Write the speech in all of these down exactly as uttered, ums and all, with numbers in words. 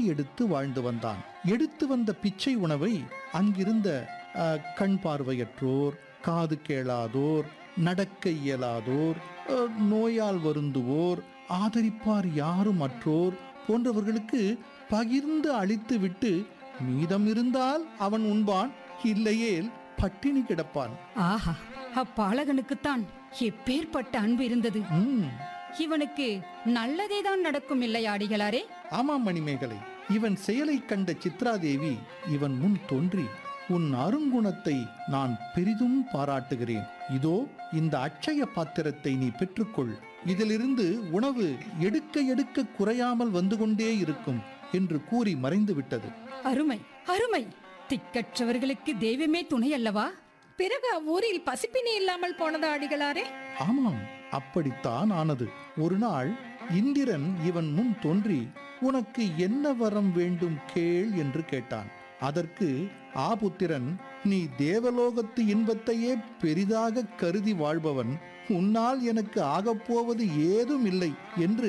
எடுத்து வாழ்ந்து வந்தான். எடுத்து வந்த பிச்சை உணவை அங்கிருந்த அஹ், கண் பார்வையற்றோர், காது கேளாதோர், நடக்க இயலாதோர், அஹ், நோயால் வருந்துவோர், ஆதரிப்பார் யாரும் அற்றோர் போன்றவர்களுக்கு பகிர்ந்து அளித்து விட்டு மீதம் இருந்தால் அவன் உண்பான், இல்லையேல் பட்டினி கிடப்பான். ஆஹா, அப்பாலகனுக்குத்தான் எப்பேற்பட்ட அன்பு இருந்தது. ம், இவனுக்கு நல்லதேதான் நடக்கும் இல்லையா அடிகளாரே? ஆமாம் மணிமேகலை. இவன் செயலை கண்ட சித்ராதேவி இவன் முன் தோன்றி, உன் அருங்குணத்தை நான் பெரிதும் பாராட்டுகிறேன். இதோ இந்த அட்சய பாத்திரத்தை நீ பெற்றுக்கொள். இதிலிருந்து உணவு எடுக்க எடுக்க குறையாமல் வந்து கொண்டே இருக்கும் என்று கூறி மறைந்து விட்டது. அருமை அருமை. திக்கற்றவர்களுக்கு தெய்வமே துணை அல்லவா? பிறகு அவ்வூரில் பசிப்பினி இல்லாமல் போனதா அடிகளாரே? ஆமாம், அப்படித்தான் ஆனது. ஒரு நாள் இந்திரன் இவன் முன் தோன்றி, உனக்கு என்ன வரம் வேண்டும் கேள் என்று கேட்டான். அதற்கு ஆபுத்திரன், நீ தேவலோகத்து இன்பத்தையே பெரிதாக கருதி வாழ்பவன், உன்னால் எனக்கு ஆகப்போவது ஏதும் இல்லை என்று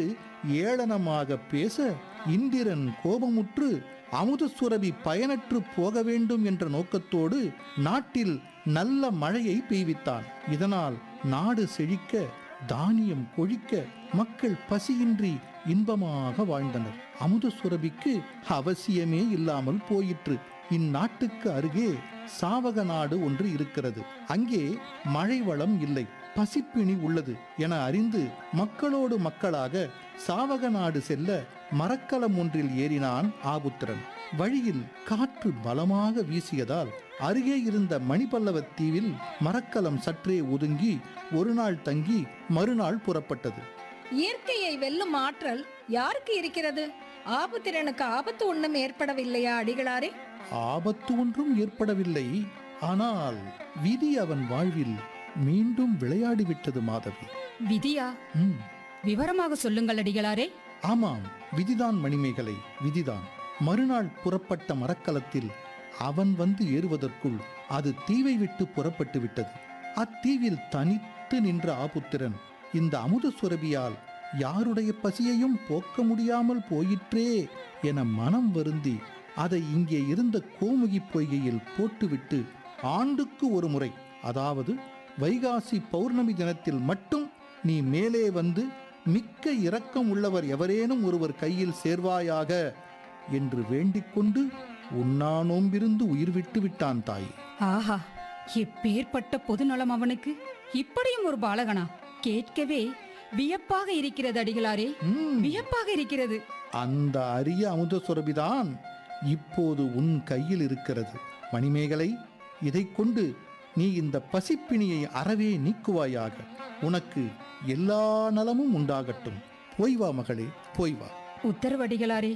ஏளனமாக பேச, இந்திரன் கோபமுற்று அமுதசுரபி பயனற்று போக வேண்டும் என்ற நோக்கத்தோடு நாட்டில் நல்ல மழையை பெய்வித்தான். இதனால் நாடு செழிக்க, தானியம் கொழிக்க, மக்கள் பசியின்றி இன்பமாக வாழ்ந்தனர். அமுதசுரபிக்கு அவசியமே இல்லாமல் போயிற்று. இந்நாட்டுக்கு அருகே சாவக நாடு ஒன்று இருக்கிறது. அங்கே மழை வளம் இல்லை, பசிப்பிணி உள்ளது என அறிந்து மக்களோடு மக்களாக சாவக நாடு செல்ல மரக்கலம் ஒன்றில் ஏறினான் ஆபுத்திரன். வழியில் காற்று பலமாக வீசியதால் அருகே இருந்த மணிபல்லவத் தீவில் மரக்கலம் சற்றே ஒதுங்கி ஒரு நாள் தங்கி மறுநாள் புறப்பட்டது. இயற்கையை வெல்லும் ஆற்றல் யாருக்கு இருக்கிறது? ஆபுத்திரனுக்கு ஆபத்து ஒன்றும் ஏற்படவில்லையா அடிகளாரே? ஆபத்து ஒன்றும் ஏற்படவில்லை. ஆனால் விதி அவன் வாழ்வில் மீண்டும் விளையாடிவிட்டது மாதவி. விதியா? ம், விவரமாக சொல்லுங்கள் அடிகளாரே. ஆமாம், விதிதான் மணிமேகலை, விதிதான். மறுநாள் புறப்பட்ட மரக்கலத்தில் அவன் வந்து ஏறுவதற்குள் அது தீவை விட்டு புறப்பட்டு விட்டது. அத்தீவில் தனித்து நின்ற ஆபுத்திரன் இந்த அமுத சுரபியால் யாருடைய பசியையும் போக்க முடியாமல் போயிற்றே என மனம் வருந்தி அதை இங்கே இருந்த கோமுகி பொய்கையில் போட்டுவிட்டு ஆண்டுக்கு ஒரு முறை, அதாவது வைகாசி பௌர்ணமி தினத்தில் மட்டும் நீ மேலே வந்து மிக்க இரக்கம் உள்ளவர் எவரேனும் ஒருவர் கையில் சேர்வாயாக என்று வேண்டிக் கொண்டு உண்ணா நோம்பிருந்து உயிர் விட்டு விட்டான் தாய். ஆஹா, எப்பேற்பட்ட பொதுநலம் அவனுக்கு! இப்படியும் ஒரு பாலகனா? கேட்கவே வியப்பாக இருக்கிறது அடிகளாரே, ம், வியப்பாக இருக்கிறது. அந்த அரிய அமுத சுரபிதான் இப்போது உன் கையில் இருக்கிறது மணிமேகலை. இதைக் கொண்டு நீ இந்த பசிப்பிணியை அறவே நீக்குவாயாக. உனக்கு எல்லா நலமும் உண்டாகட்டும். போய் வா மகளே, போய் வா. உத்தரவு அடிகளாரே.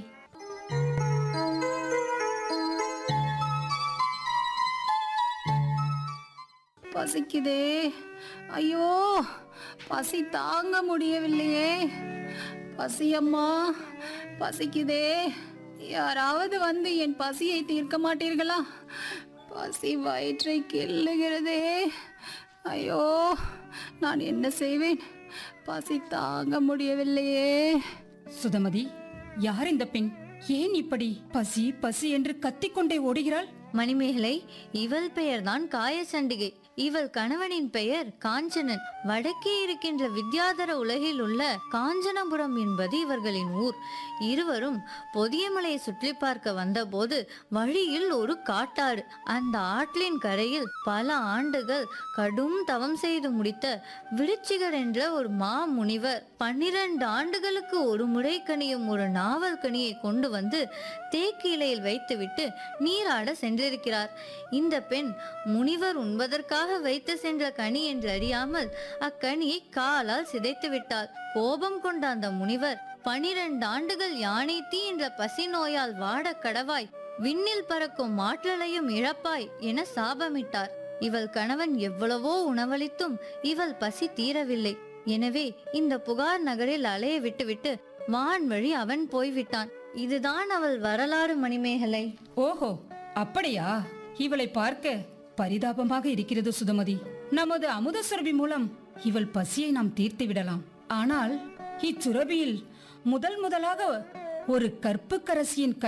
பசிக்குதே, ஐயோ பசி தாங்க முடியவில்லையே. பசியம்மா, பசிக்குதே. யாராவது வந்து என் பசியை தீர்க்க மாட்டீர்களா? பசி வயிற்றை கிள்ளுகிறதே. ஐயோ, நான் என்ன செய்வேன்? பசி தாங்க முடியவில்லையே. சுதமதி, யார் இந்த பெண்? ஏன் இப்படி பசி பசி என்று கத்திக்கொண்டே ஓடுகிறாள்? மணிமேகலை, இவள் பெயர்தான் காயசண்டிகை. இவள் கணவனின் பெயர் காஞ்சனன். வடக்கே இருக்கின்ற வித்யாதர உலகில் உள்ள காஞ்சனபுரம் என்பது இவர்களின் ஊர். இருவரும் பொதியமலையை சுற்றி பார்க்க வந்தபோது வழியில் ஒரு காட்டாறு. அந்த ஆற்றின் கரையில் பல ஆண்டுகள் கடும் தவம் செய்து முடித்த விருச்சிகர் என்ற ஒரு மா முனிவர் பன்னிரண்டு ஆண்டுகளுக்கு ஒரு முறை கனியும் ஒரு நாவல் கனியை கொண்டு வந்து தேக்கு இலையில் வைத்துவிட்டு நீராட சென்றிருக்கிறார். இந்த பெண் முனிவர் உண்பதற்காக வைத்து சென்ற கனி என்று அறியாமல் அக்கனியை காலால் சிதைத்து விட்டார். கோபம் கொண்ட அந்த முனிவர் பனிரெண்டு ஆண்டுகள் யானை தீ என்ற பசி நோயால் வாட கடவாய், விண்ணில் பறக்கும் ஆற்றலையும் இழப்பாய் என சாபமிட்டார். இவள் கணவன் எவ்வளவோ உணவளித்தும் இவள் பசி தீரவில்லை. எனவே இந்த புகார் நகரில் அலைய விட்டுவிட்டு வான் வழி அவன் போய்விட்டான். இதுதான் அவள் வரலாறு மணிமேகலை. ஓஹோ, அப்படியா? இவளை பார்க்க பரிதாபமாக இருக்கிறது சுதமதி. நமது அமுத சுரபி மூலம் இவள் பசியை நாம் தீர்த்து விடலாம். ஆனால் இச்சுரபியில் முதல் முதலாக ஒரு கற்புக்கரசியின்